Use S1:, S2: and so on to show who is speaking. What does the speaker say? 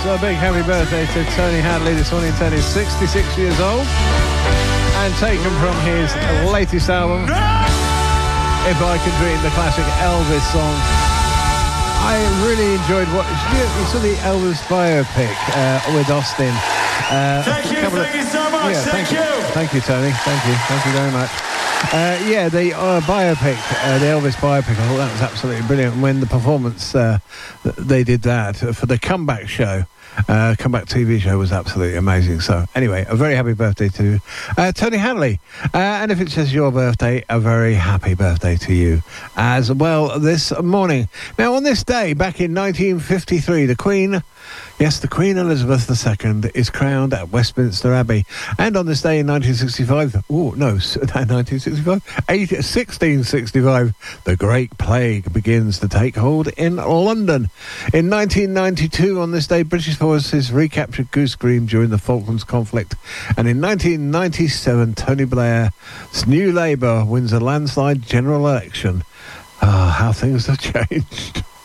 S1: a big happy birthday to Tony Hadley this morning. Tony's 66 years old and taken from his latest album, If I Could Dream, the classic Elvis song. I really enjoyed you saw the Elvis biopic with Austin.
S2: Thank you so much.
S1: Yeah, thank you, Tony. Thank you very much. The biopic, the Elvis biopic, I thought that was absolutely brilliant. When the performance, they did that for the Comeback show, Comeback TV show was absolutely amazing. So anyway, a very happy birthday to Tony Hadley. And if it's just your birthday, a very happy birthday to you as well this morning. Now, on this day, back in 1953, the Queen Elizabeth II is crowned at Westminster Abbey. And on this day in 1665, the Great Plague begins to take hold in London. In 1992, on this day, British forces recaptured Goose Green during the Falklands conflict. And in 1997, Tony Blair's New Labour wins a landslide general election. How things have changed.